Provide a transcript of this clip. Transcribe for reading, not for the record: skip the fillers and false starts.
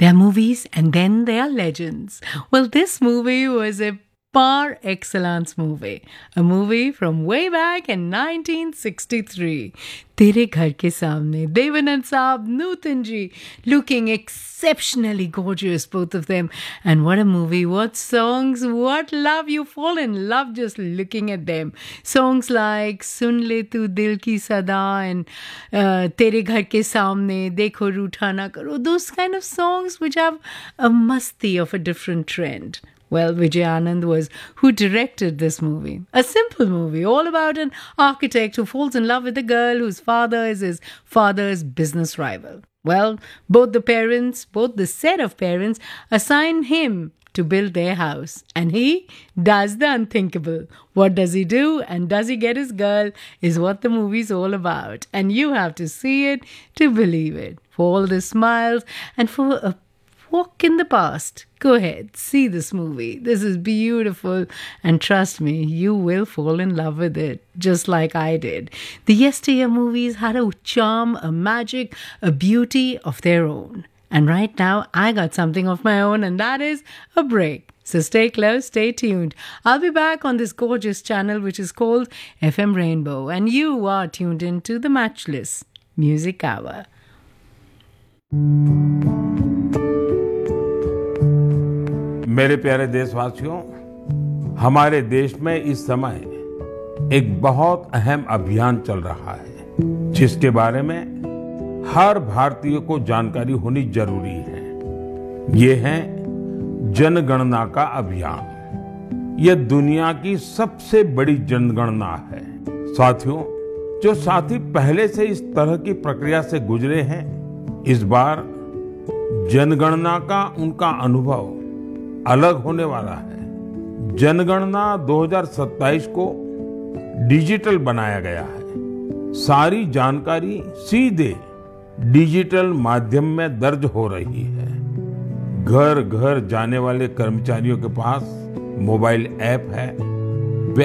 There are movies and then there are legends. Well, this movie was a par excellence movie. A movie from way back in 1963. Tere Ghar Ke Samne. Devanand Saab, Nutan ji, looking exceptionally gorgeous, both of them. And what a movie, what songs, what love. You fall in love just looking at them. Songs like Sun Le Tu Dil Ki Sada and Tere Ghar Ke Samne, Dekho Rootha Na Karo. Those kind of songs which have a masti of a different trend. Well, Vijay Anand was who directed this movie. A simple movie, all about an architect who falls in love with a girl whose father is his father's business rival. Well, both the set of parents assign him to build their house. And he does the unthinkable. What does he do and does he get his girl is what the movie's all about. And you have to see it to believe it. For all the smiles and for a walk in the past. Go ahead, see this movie. This is beautiful. And trust me, you will fall in love with it, just like I did. The yesteryear movies had a charm, a magic, a beauty of their own. And right now, I got something of my own, and that is a break. So stay close, stay tuned. I'll be back on this gorgeous channel, which is called FM Rainbow. And you are tuned into the Matchless Music Hour. मेरे प्यारे देशवासियों, हमारे देश में इस समय एक बहुत अहम अभियान चल रहा है जिसके बारे में हर भारतीय को जानकारी होनी जरूरी है। ये है जनगणना का अभियान। ये दुनिया की सबसे बड़ी जनगणना है। साथियों, जो साथी पहले से इस तरह की प्रक्रिया से गुजरे हैं, इस बार जनगणना का उनका अनुभव अलग होने वाला है। जनगणना 2027 को डिजिटल बनाया गया है। सारी जानकारी सीधे डिजिटल माध्यम में दर्ज हो रही है। घर घर जाने वाले कर्मचारियों के पास मोबाइल ऐप है।